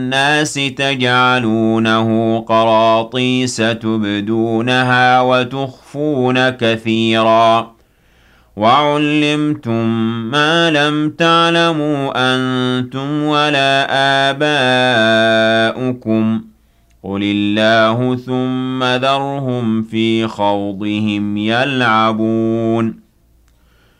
الناس تجعلونه قراطيس تبدونها وتخفون كثيرا وعلمتم ما لم تعلموا أنتم ولا آباؤكم قل الله ثم ذرهم في خوضهم يلعبون